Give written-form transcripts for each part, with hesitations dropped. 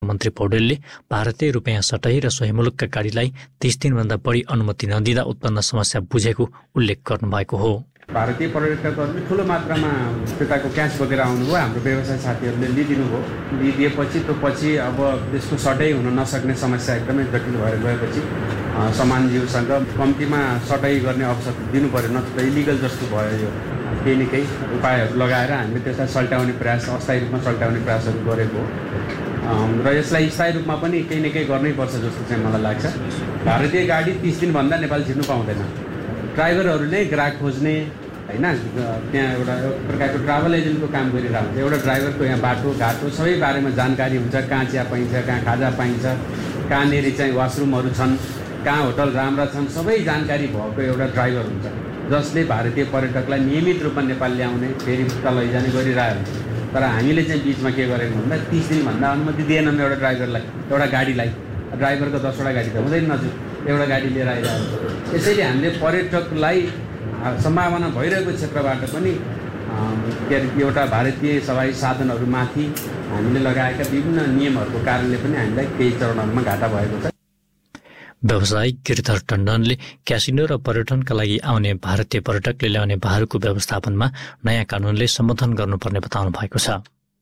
मन्त्री पौडेलले भारतीय रुपैयाँ सटही र सोही मुलुकका गाडीलाई 30 दिनभन्दा बढी अनुमति नदिँदा उत्पन्न समस्या बुझेको उल्लेख गर्नुभएको हो। भारतीय पर्यटकहरूले ठुलो मात्रामा त्यताको क्यास बोकेर आउनुभयो। हाम्रो व्यवसाय साथीहरूले लिदिनुभयो। लिदिएपछि पछि अब त्यसको सटै हुन नसक्ने समस्या एकदमै जटिल भएर गएपछि सामानज्यूसँग कम्तीमा सटै गर्ने अवसर दिनु पर्यो, नत्र इलिगल जस्तो भयो। यो केही न केही उपायहरू लगाएर हामीले त्यसलाई सल्टाउने प्रयास, अस्थायी रूपमा सल्टाउने प्रयासहरू गरेको र यसलाई स्थायी रूपमा पनि केही न केही गर्नैपर्छ जस्तो चाहिँ मलाई लाग्छ। भारतीय गाडी 30 दिनभन्दा नेपाल छिर्नु पाउँदैन। ड्राइभरहरू नै ग्राहक खोज्ने होइन, त्यहाँ एउटा प्रकारको ट्राभल एजेन्टको काम गरिरहेको हुन्छ। एउटा ड्राइभरको यहाँ बाटो घाटो सबै बारेमा जानकारी हुन्छ, कहाँ चिया पाइन्छ, कहाँ खाजा पाइन्छ, कहाँनिर चाहिँ वासरुमहरू छन्, कहाँ होटल राम्रा छन्, सबै जानकारी भएको एउटा ड्राइभर हुन्छ, जसले भारतीय पर्यटकलाई नियमित रूपमा नेपाल ल्याउने फेरि उता लैजाने गरिरहेको हुन्छ। तर हामीले चाहिँ बिचमा के गरेको भन्दा 30 दिनभन्दा अनुमति दिएनौँ एउटा ड्राइभरलाई, एउटा गाडीलाई। ड्राइभरको 10वटा गाडी त हुँदैन नजुक, एउटा गाडी लिएर आइरहेको छ। यसैले हामीले पर्यटकलाई सम्भावना भइरहेको क्षेत्रबाट पनि के अरे एउटा भारतीय सवारी साधनहरूमाथि हामीले लगाएका विभिन्न नियमहरूको कारणले पनि हामीलाई केही चरणहरूमा घाटा भएको छ। व्यवसायी गिरिधर टण्डनले क्यासिनो र पर्यटनका लागि आउने भारतीय पर्यटकले ल्याउने भाडाको व्यवस्थापनमा नयाँ कानुनले सम्बोधन गर्नुपर्ने बताउनु भएको छ।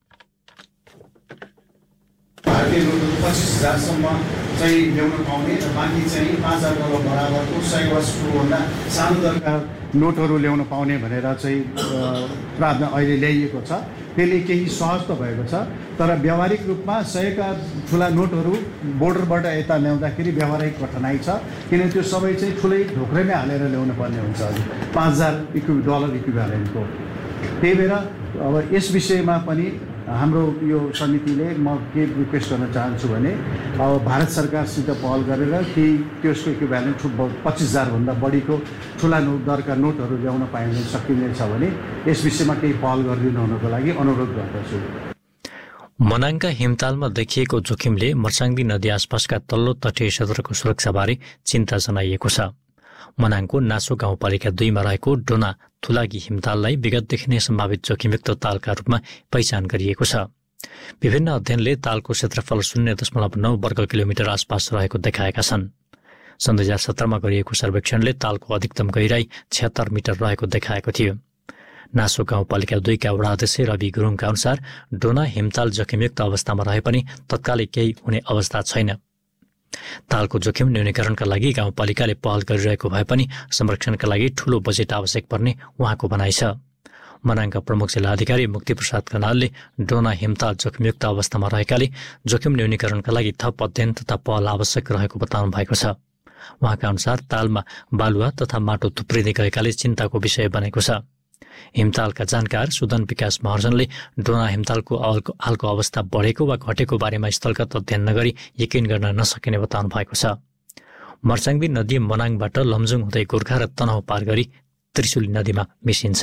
भारतीय नोटहरू 25,000सम्म चाहिँ ल्याउन पाउने र बाँकी चाहिँ 5,000 बराबरको 100 वर्षकोभन्दा सानो दरका नोटहरू ल्याउन पाउने भनेर चाहिँ प्रावधान अहिले ल्याइएको छ। त्यसले केही सहज त भएको छ, तर व्यावहारिक रूपमा 100 का ठुला नोटहरू बोर्डरबाट यता ल्याउँदाखेरि व्यावहारिक कठिनाइ छ, किनभने त्यो सबै चाहिँ ठुलै ढोक्रेमै हालेर ल्याउनु पर्ने हुन्छ। हजुर $5,000 इक्विभ्यालेन्टको। त्यही भएर अब यस विषयमा पनि हाम्रो यो समितिले म के रिक्वेस्ट गर्न चाहन्छु भने अब भारत सरकारसित पहल गरेर केही त्यसको इक्विभ्यालेन्ट 25,000 भन्दा बढीको ठुला दरका नोटहरू ल्याउन पाइने सकिनेछ भने यस विषयमा केही पहल गरिदिनु हुनको लागि अनुरोध गर्दछु। मनाङका हिमतालमा देखिएको जोखिमले मर्साङदी नदी आसपासका तल्लो तटीय क्षेत्रको सुरक्षाबारे चिन्ता जनाइएको छ। मनाङको नासो गाउँपालिका 2 मा रहेको डोना थुलागी हिमताललाई विगतदेखि नै सम्भावित जोखिमयुक्त तालका रूपमा पहिचान गरिएको छ। विभिन्न अध्ययनले तालको क्षेत्रफल 0.9 वर्ग किलोमिटर आसपास रहेको देखाएका छन्। सन् 2017 मा गरिएको सर्वेक्षणले तालको अधिकतम गहिराई 76 मिटर रहेको देखाएको थियो। नासो गाउँपालिका 2 का वडा अध्यक्ष रवि गुरुङका अनुसार डोना हिमताल जोखिमयुक्त अवस्थामा रहे पनि तत्कालै केही हुने अवस्था छैन। तालको जोखिम न्यूनीकरणका लागि गाउँपालिकाले पहल गरिरहेको भए पनि संरक्षणका लागि ठूलो बजेट आवश्यक पर्ने उहाँको भनाइ छ। मनाङका प्रमुख जिल्ला अधिकारी मुक्तिप्रसाद खनालले डोना हिमताल जोखिमयुक्त अवस्थामा रहेकाले जोखिम न्यूनीकरणका लागि थप अध्ययन तथा पहल आवश्यक रहेको बताउनु भएको छ। उहाँका अनुसार तालमा बालुवा तथा माटो थुप्रिँदै गएकाले चिन्ताको विषय बनेको छ। हिमतालका जानकार सुदन विकास महर्जनले डोना हिमतालको हालको अवस्था बढेको वा घटेको बारेमा स्थलगत अध्ययन नगरी यकिन गर्न नसकिने बताउनु भएको छ। मर्साङदी नदी मनाङबाट लमजुङ हुँदै गोर्खा र तनहुँ पार गरी त्रिशुली नदीमा मिसिन्छ।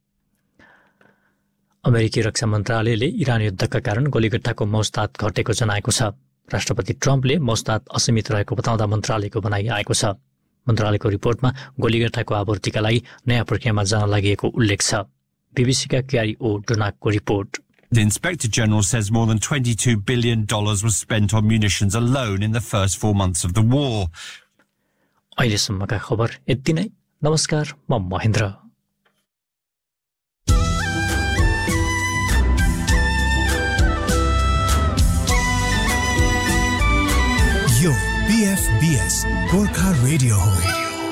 अमेरिकी रक्षा मन्त्रालयले इरान युद्धका कारण गोलीगट्टाको मौस्ताद घटेको जनाएको छ। राष्ट्रपति ट्रम्पले मौस्ताद असीमित रहेको बताउँदा मन्त्रालयको भनाइ आएको छ। मन्त्रालयको रिपोर्टमा गोलीगट्टाको आपूर्तिका लागि नयाँ प्रक्रियामा जान लागि उल्लेख छ। बीबीसीका क्यारी ओ डोनाकको report. The Inspector General says more than $22 billion was spent on munitions alone in the first 4 months of the war. अहिलेसम्मका खबर यति नै। नमस्कार, म महेन्द्र। यो BFBS गोर्खा रेडियो हो।